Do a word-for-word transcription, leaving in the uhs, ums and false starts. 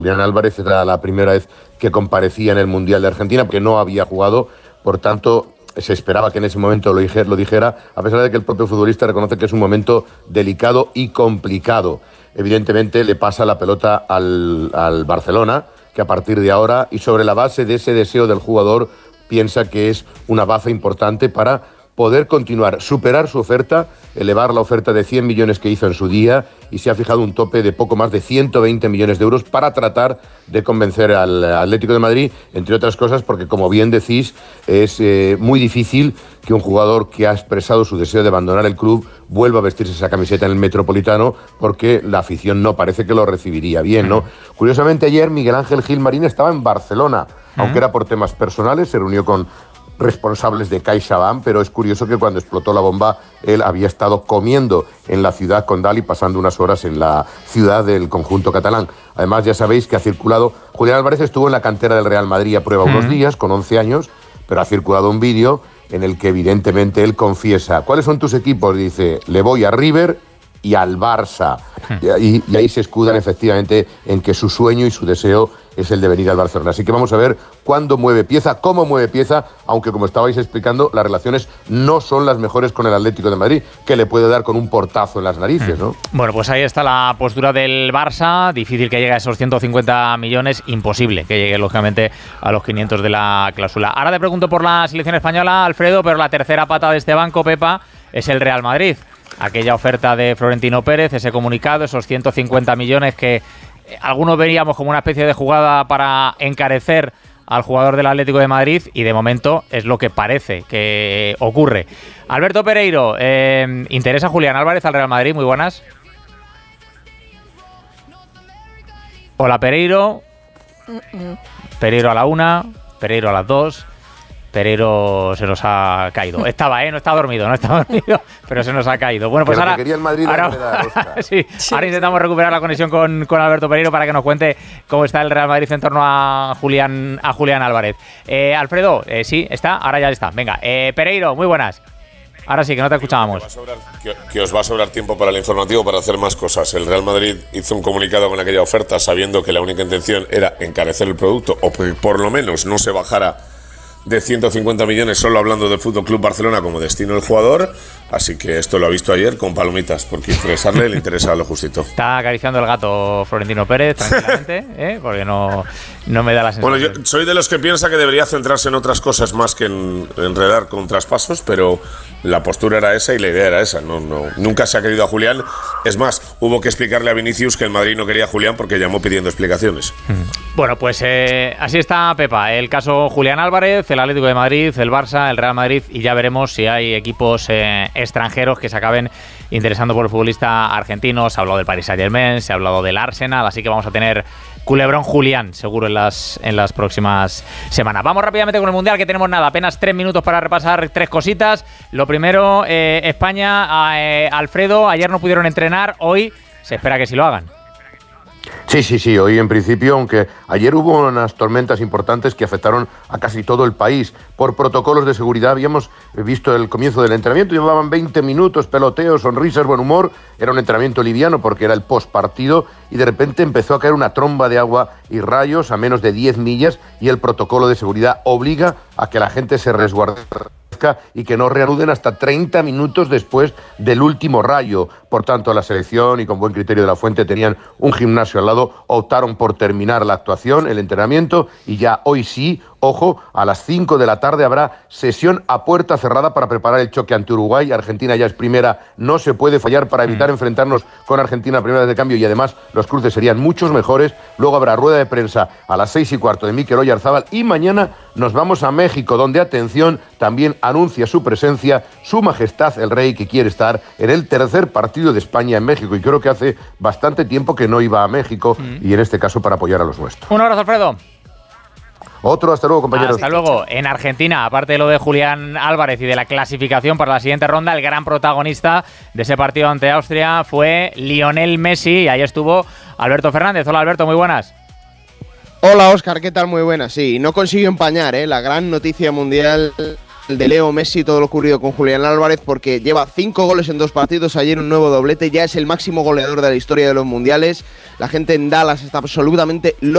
Julián Álvarez era la primera vez que comparecía en el Mundial de Argentina, porque no había jugado, por tanto se esperaba que en ese momento lo dijera, lo dijera, a pesar de que el propio futbolista reconoce que es un momento delicado y complicado. Evidentemente le pasa la pelota al, al Barcelona, que a partir de ahora, y sobre la base de ese deseo del jugador, piensa que es una baza importante para poder continuar, superar su oferta, elevar la oferta de cien millones que hizo en su día, y se ha fijado un tope de poco más de ciento veinte millones de euros para tratar de convencer al Atlético de Madrid, entre otras cosas porque, como bien decís, es eh, muy difícil que un jugador que ha expresado su deseo de abandonar el club vuelva a vestirse esa camiseta en el Metropolitano, porque la afición no parece que lo recibiría bien, ¿no? Curiosamente, ayer Miguel Ángel Gil Marín estaba en Barcelona, uh-huh. aunque era por temas personales, se reunió con responsables de CaixaBank, pero es curioso que cuando explotó la bomba él había estado comiendo en la ciudad condal y pasando unas horas en la ciudad del conjunto catalán. Además, ya sabéis que ha circulado, Julián Álvarez estuvo en la cantera del Real Madrid a prueba uh-huh. unos días, con once años, pero ha circulado un vídeo en el que evidentemente él confiesa: ¿cuáles son tus equipos? Dice, le voy a River y al Barça. Uh-huh. Y, y ahí se escudan efectivamente en que su sueño y su deseo es el de venir al Barcelona. Así que vamos a ver cuándo mueve pieza, cómo mueve pieza, aunque, como estabais explicando, las relaciones no son las mejores con el Atlético de Madrid, que le puede dar con un portazo en las narices, ¿no? Bueno, pues ahí está la postura del Barça. Difícil que llegue a esos ciento cincuenta millones, imposible que llegue, lógicamente, a los quinientos de la cláusula. Ahora te pregunto por la selección española, Alfredo, pero la tercera pata de este banco, Pepa, es el Real Madrid. Aquella oferta de Florentino Pérez, ese comunicado, esos ciento cincuenta millones que algunos veríamos como una especie de jugada para encarecer al jugador del Atlético de Madrid, y de momento es lo que parece que ocurre. Alberto Pereiro, eh, ¿interesa Julián Álvarez al Real Madrid? Muy buenas. Hola, Pereiro. Pereiro a la una, Pereiro a las dos. Pereiro se nos ha caído. Estaba, ¿eh? No está dormido, no está dormido, pero se nos ha caído. Bueno, pues ahora, quería el Madrid ahora, verdad, sí, sí. ahora intentamos recuperar la conexión con, con Alberto Pereiro para que nos cuente cómo está el Real Madrid en torno a Julián, a Julián Álvarez. Eh, Alfredo, eh, sí, está, ahora ya está. Venga, eh, Pereiro, muy buenas. Ahora sí, que no te escuchábamos. Que, sobrar, que, que os va a sobrar tiempo para el informativo para hacer más cosas. El Real Madrid hizo un comunicado con aquella oferta sabiendo que la única intención era encarecer el producto, o que por lo menos no se bajara de ciento cincuenta millones, solo hablando del Fútbol Club Barcelona como destino del jugador. Así que esto lo ha visto ayer con palomitas, porque interesarle le interesa lo justito. Está acariciando el gato Florentino Pérez tranquilamente, ¿eh? Porque no, no me da la sensación. Bueno, yo soy de los que piensa que debería centrarse en otras cosas más que en enredar con traspasos, pero la postura era esa y la idea era esa. No, no, nunca se ha querido a Julián. Es más, hubo que explicarle a Vinicius que el Madrid no quería a Julián porque llamó pidiendo explicaciones. Bueno, pues eh, así está, Pepa. El caso Julián Álvarez, el Atlético de Madrid, el Barça, el Real Madrid, y ya veremos si hay equipos eh, extranjeros que se acaben interesando por el futbolista argentino. Se ha hablado del Paris Saint-Germain, se ha hablado del Arsenal, así que vamos a tener culebrón Julián seguro en las, en las próximas semanas. Vamos rápidamente con el Mundial, que tenemos nada, apenas tres minutos para repasar tres cositas. Lo primero, eh, España, eh, Alfredo, ayer no pudieron entrenar, hoy se espera que sí lo hagan. Sí, sí, sí, hoy en principio, aunque ayer hubo unas tormentas importantes que afectaron a casi todo el país. Por protocolos de seguridad habíamos visto el comienzo del entrenamiento, llevaban veinte minutos, peloteo, sonrisas, buen humor, era un entrenamiento liviano porque era el postpartido, y de repente empezó a caer una tromba de agua y rayos a menos de diez millas, y el protocolo de seguridad obliga a que la gente se resguarde y que no reanuden hasta treinta minutos después del último rayo. Por tanto, la selección, y con buen criterio de la fuente, tenían un gimnasio al lado, optaron por terminar la actuación, el entrenamiento, y ya hoy sí, ojo, a las cinco de la tarde habrá sesión a puerta cerrada para preparar el choque ante Uruguay. Argentina ya es primera, no se puede fallar para evitar mm. enfrentarnos con Argentina primeras de cambio, y además los cruces serían muchos mejores. Luego habrá rueda de prensa a las seis y cuarto de Mikel Oyarzábal, y mañana nos vamos a México, donde, atención, también anuncia su presencia Su Majestad el Rey, que quiere estar en el tercer partido de España en México, y creo que hace bastante tiempo que no iba a México, mm. y en este caso para apoyar a los nuestros. Un abrazo, Alfredo. Otro, hasta luego, compañeros. Hasta luego. En Argentina, aparte de lo de Julián Álvarez y de la clasificación para la siguiente ronda, el gran protagonista de ese partido ante Austria fue Lionel Messi, y ahí estuvo Alberto Fernández. Hola, Alberto, muy buenas. Hola, Óscar, ¿qué tal? Muy buenas. Sí, no consiguió empañar ¿eh? la gran noticia mundial de Leo Messi, todo lo ocurrido con Julián Álvarez, porque lleva cinco goles en dos partidos, ayer un nuevo doblete, ya es el máximo goleador de la historia de los mundiales. La gente en Dallas está absolutamente loca